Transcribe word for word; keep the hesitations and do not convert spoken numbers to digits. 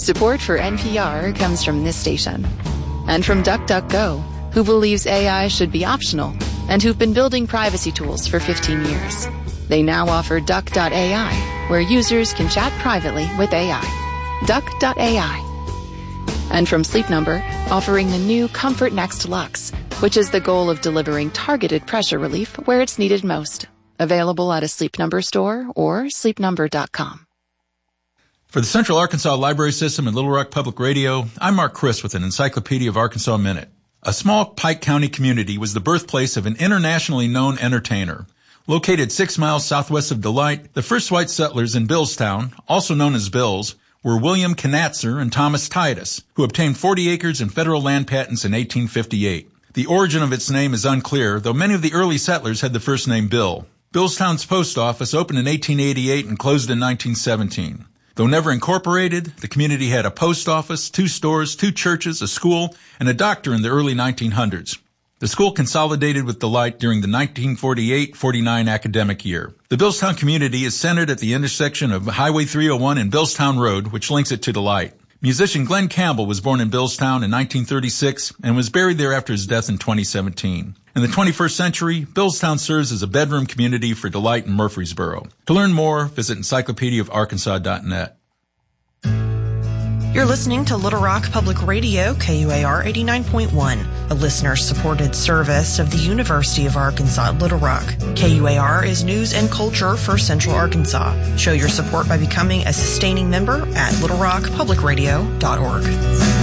Support for N P R comes from this station. And from DuckDuckGo, who believes A I should be optional and who've been building privacy tools for fifteen years. They now offer Duck dot A I, where users can chat privately with A I. Duck dot A I. And from Sleep Number, offering the new Comfort Next Luxe, which is the goal of delivering targeted pressure relief where it's needed most. Available at a Sleep Number store or sleep number dot com. For the Central Arkansas Library System and Little Rock Public Radio, I'm Mark Chris with an Encyclopedia of Arkansas Minute. A small Pike County community was the birthplace of an internationally known entertainer. Located six miles southwest of Delight, the first white settlers in Billstown, also known as Bills, were William Knatzer and Thomas Titus, who obtained forty acres and federal land patents in eighteen fifty-eight. The origin of its name is unclear, though many of the early settlers had the first name Bill. Billstown's post office opened in eighteen eighty-eight and closed in nineteen seventeen. Though never incorporated, the community had a post office, two stores, two churches, a school, and a doctor in the early nineteen hundreds. The school consolidated with Delight during the nineteen forty-eight forty-nine academic year. The Billstown community is centered at the intersection of Highway three oh one and Billstown Road, which links it to Delight. Musician Glenn Campbell was born in Billstown in nineteen thirty-six and was buried there after his death in twenty seventeen. In the twenty-first century, Billstown serves as a bedroom community for Delight and Murfreesboro. To learn more, visit encyclopedia of arkansas dot net. You're listening to Little Rock Public Radio, K U A R eighty-nine point one, a listener-supported service of the University of Arkansas at Little Rock. K U A R is news and culture for Central Arkansas. Show your support by becoming a sustaining member at little rock public radio dot org.